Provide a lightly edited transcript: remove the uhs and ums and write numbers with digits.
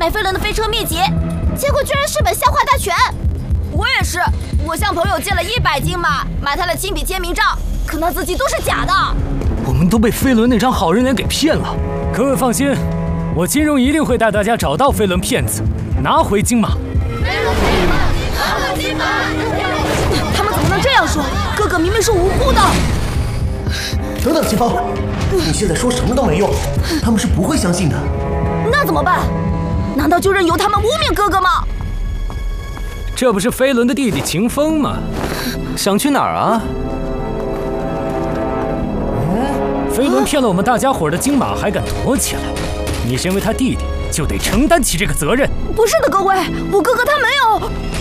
买飞轮的飞车秘籍，结果居然是本笑话大全。我也是，我向朋友借了100金马，买他的亲笔签名照，可那字迹都是假的。 我们都被飞轮那张好人脸给骗了。 各位放心，我金荣一定会带大家找到飞轮骗子，拿回金马。 飞轮骗子，拿回金马！他们怎么能这样说？哥哥明明是无辜的。 等等，前方，你现在说什么都没用，他们是不会相信的。 那怎么办？难道就任由他们污蔑哥哥吗？ 这不是飞轮的弟弟秦风吗？ 想去哪儿啊？ 飞轮骗了我们大家伙的金马，还敢躲起来？你身为他弟弟，就得承担起这个责任。 不是的，各位，我哥哥他没有。